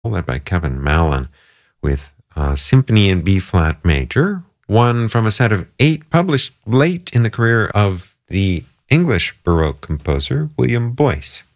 led by Kevin Mallon, with Symphony in B-flat major, one from a set of 8 published late in the career of the English Baroque composer William Boyce.